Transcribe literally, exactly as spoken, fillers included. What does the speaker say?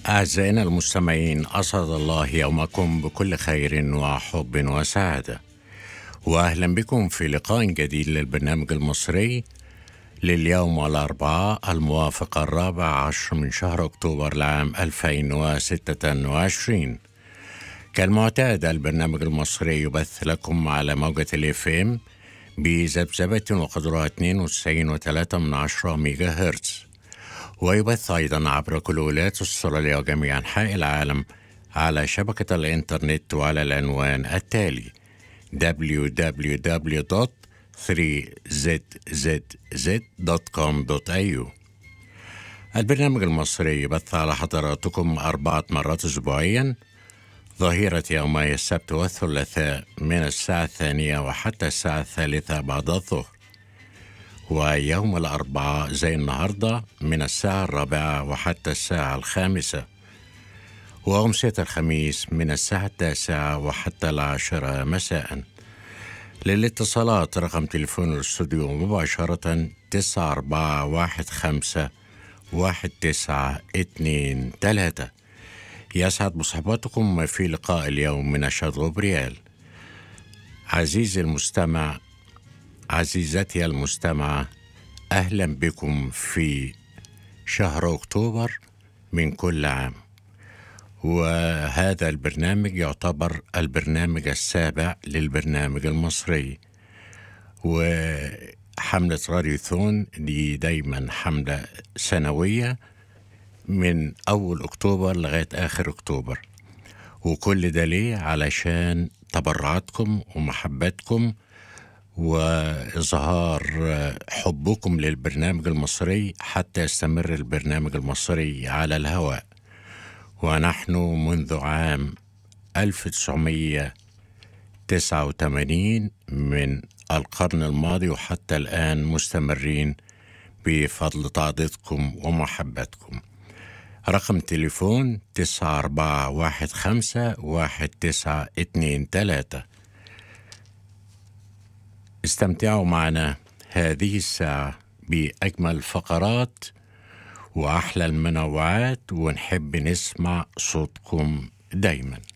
أعزائنا المستمعين، أسعد الله يومكم بكل خير وحب وسعادة، وأهلا بكم في لقاء جديد للبرنامج المصري لليوم الأربعاء الموافق الرابع عشر من شهر أكتوبر العام ألفين وستة وعشرين. كالمعتاد البرنامج المصري يبث لكم على موجة الاف ام بذبذبة وقدرها اثنين وتسعين فاصلة ثلاثة من عشرة ميجا هرتز، ويبث أيضا عبر كل ولايات استراليا وجميع أنحاء العالم على شبكة الإنترنت وعلى العنوان التالي دبليو دبليو دبليو دوت ثري زد زد زد دوت كوم دوت إيه يو. البرنامج المصري يبث على حضراتكم أربعة مرات أسبوعيا، ظهيرة يومي السبت والثلاثاء من الساعة الثانية وحتى الساعة الثالثة بعد الظهر، ويوم الأربعاء زي النهاردة من الساعة الرابعة وحتى الساعة الخامسة، وأمسية الخميس من الساعة التاسعة وحتى العاشرة مساء. للاتصالات رقم تليفون الاستوديو مباشرة تسعة أربعة واحد خمسة واحد تسعة اتنين تلاتة. يسعد بصحبتكم في لقاء اليوم من أشهد غبريال. عزيزي المستمع، عزيزتي المستمعة، أهلا بكم في شهر أكتوبر من كل عام، وهذا البرنامج يعتبر البرنامج السابع للبرنامج المصري، وحملة راديوثون دي دايما حملة سنوية من أول أكتوبر لغاية آخر أكتوبر، وكل ده ليه؟ علشان تبرعاتكم ومحبتكم وإظهار حبكم للبرنامج المصري حتى يستمر البرنامج المصري على الهواء. ونحن منذ عام ألف وتسعمائة وتسعة وثمانين من القرن الماضي وحتى الآن مستمرين بفضل تعضيدكم ومحبتكم. رقم تليفون تسعة أربعة واحد خمسة واحد تسعة اتنين تلاتة. استمتعوا معنا هذه الساعة بأجمل فقرات وأحلى المنوعات، ونحب نسمع صوتكم دايما.